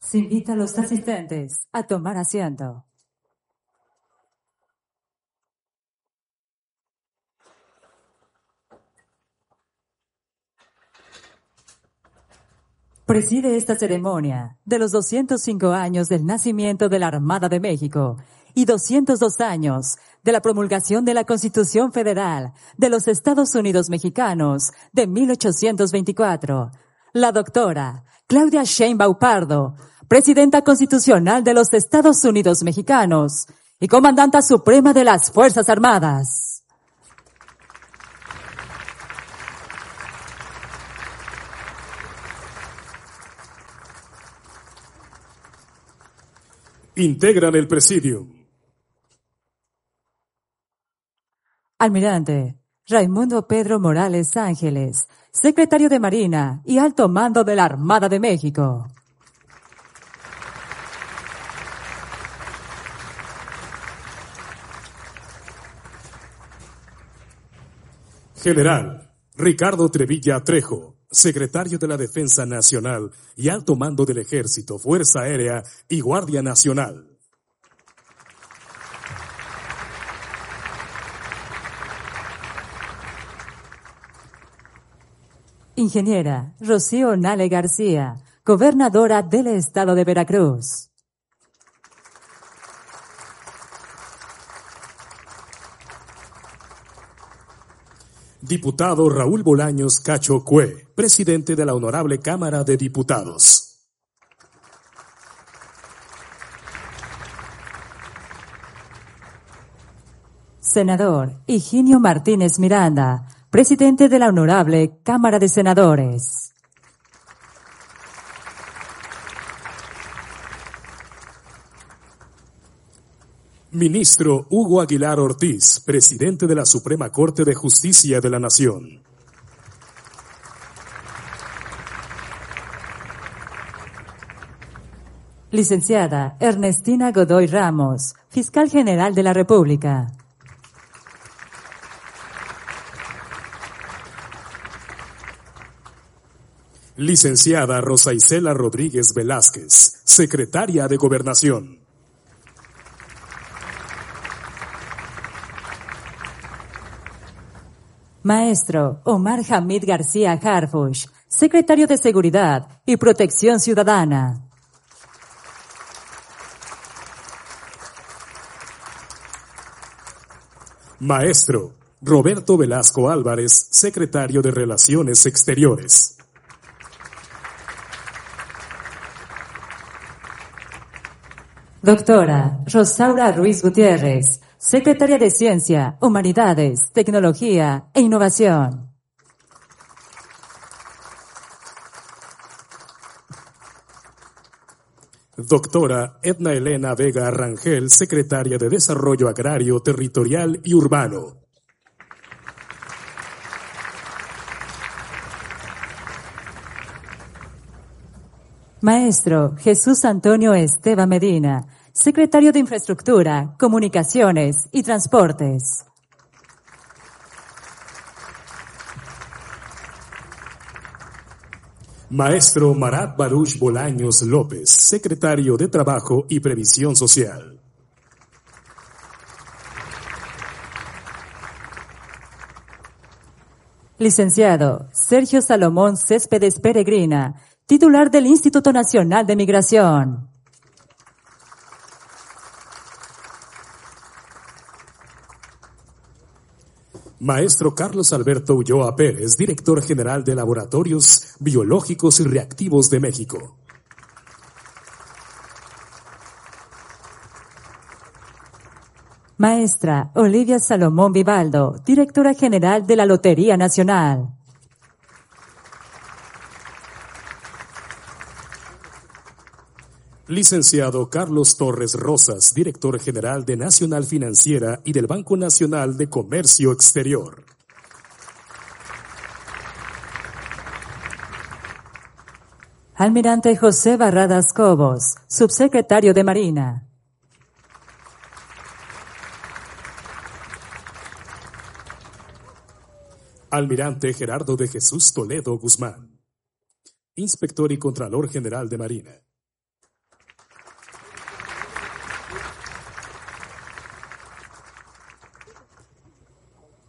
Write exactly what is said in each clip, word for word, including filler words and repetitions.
Se invita a los asistentes a tomar asiento. Preside esta ceremonia de los doscientos cinco años del nacimiento de la Armada de México y doscientos dos años de la promulgación de la Constitución Federal de los Estados Unidos Mexicanos de mil ochocientos veinticuatro. La doctora Claudia Sheinbaum Pardo, Presidenta Constitucional de los Estados Unidos Mexicanos y Comandanta Suprema de las Fuerzas Armadas. Integran el Presidium: Almirante Raimundo Pedro Morales Ángeles, Secretario de Marina y Alto Mando de la Armada de México. General Ricardo Trevilla Trejo, Secretario de la Defensa Nacional y Alto Mando del Ejército, Fuerza Aérea y Guardia Nacional. Ingeniera Rocío Nale García, Gobernadora del Estado de Veracruz. Diputado Raúl Bolaños Cacho Cue, Presidente de la Honorable Cámara de Diputados. Senador Higinio Martínez Miranda, Presidente de la Honorable Cámara de Senadores. Ministro Hugo Aguilar Ortiz, Presidente de la Suprema Corte de Justicia de la Nación. Licenciada Ernestina Godoy Ramos, Fiscal General de la República. Licenciada Rosa Isela Rodríguez Velázquez, Secretaria de Gobernación. Maestro Omar Hamid García Harfuch, Secretario de Seguridad y Protección Ciudadana. Maestro Roberto Velasco Álvarez, Secretario de Relaciones Exteriores. Doctora Rosaura Ruiz Gutiérrez, Secretaria de Ciencia, Humanidades, Tecnología e Innovación. Doctora Edna Elena Vega Rangel, Secretaria de Desarrollo Agrario, Territorial y Urbano. Maestro Jesús Antonio Esteban Medina, Secretario de Infraestructura, Comunicaciones y Transportes. Maestro Marat Baruch Bolaños López, Secretario de Trabajo y Previsión Social. Licenciado Sergio Salomón Céspedes Peregrina, titular del Instituto Nacional de Migración. Maestro Carlos Alberto Ulloa Pérez, Director General de Laboratorios Biológicos y Reactivos de México. Maestra Olivia Salomón Vivaldo, Directora General de la Lotería Nacional. Licenciado Carlos Torres Rosas, Director General de Nacional Financiera y del Banco Nacional de Comercio Exterior. Almirante José Barradas Cobos, Subsecretario de Marina. Almirante Gerardo de Jesús Toledo Guzmán, Inspector y Contralor General de Marina.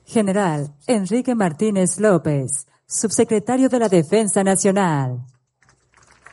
General Enrique Martínez López, Subsecretario de la Defensa Nacional.